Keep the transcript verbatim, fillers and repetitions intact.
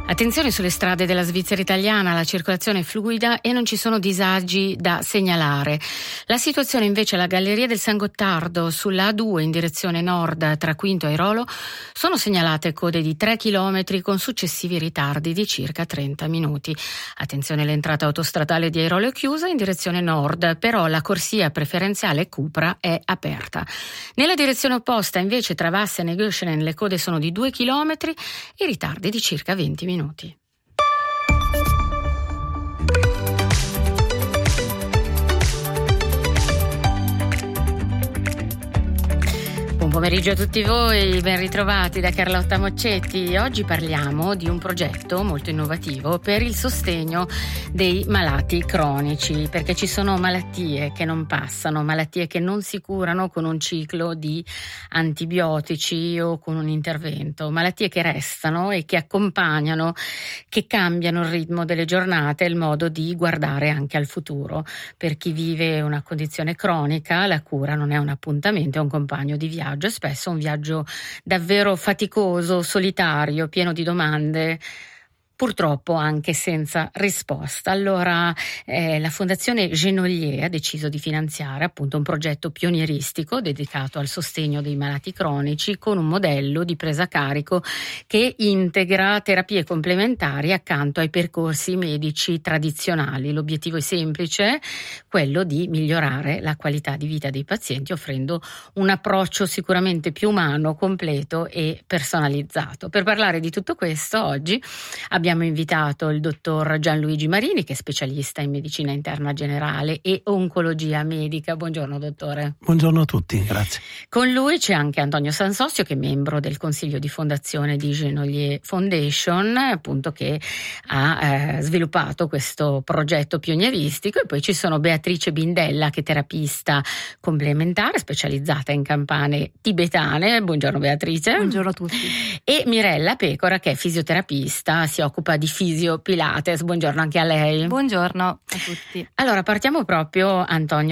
Attenzione sulle strade della Svizzera italiana, la circolazione è fluida e non ci sono disagi da segnalare. La situazione invece alla Galleria del San Gottardo sulla A due in direzione nord tra Quinto e Airolo sono segnalate code di tre chilometri con successivi ritardi di circa trenta minuti. Attenzione, l'entrata autostradale di Airolo è chiusa in direzione nord, però la corsia preferenziale Cupra è aperta. Nella direzione opposta invece tra Vassen e Göschenen le code sono di due chilometri e ritardi di circa venti minuti. Buon pomeriggio a tutti voi, ben ritrovati da Carlotta Moccetti. Oggi parliamo di un progetto molto innovativo per il sostegno dei malati cronici, perché ci sono malattie che non passano, malattie che non si curano con un ciclo di antibiotici o con un intervento, malattie che restano e che accompagnano, che cambiano il ritmo delle giornate e il modo di guardare anche al futuro. Per chi vive una condizione cronica, la cura non è un appuntamento, è un compagno di viaggio. Spesso un viaggio davvero faticoso, solitario, pieno di domande, purtroppo anche senza risposta. Allora eh, la Fondazione Genolier ha deciso di finanziare appunto un progetto pionieristico dedicato al sostegno dei malati cronici con un modello di presa a carico che integra terapie complementari accanto ai percorsi medici tradizionali. L'obiettivo è semplice, quello di migliorare la qualità di vita dei pazienti offrendo un approccio sicuramente più umano, completo e personalizzato. Per parlare di tutto questo oggi abbiamo Abbiamo invitato il dottor Gianluigi Marini, che è specialista in medicina interna generale e oncologia medica. Buongiorno dottore. Buongiorno a tutti, grazie. Con lui c'è anche Antonio Sansossio, che è membro del consiglio di fondazione di Genolier Foundation, appunto, che ha eh, sviluppato questo progetto pionieristico. E poi ci sono Beatrice Bindella, che è terapista complementare specializzata in campane tibetane. Buongiorno Beatrice. Buongiorno a tutti. E Mirella Pecora, che è fisioterapista, si occupa di fisio Pilates. Buongiorno anche a lei. Buongiorno a tutti. Allora partiamo proprio, Antonio,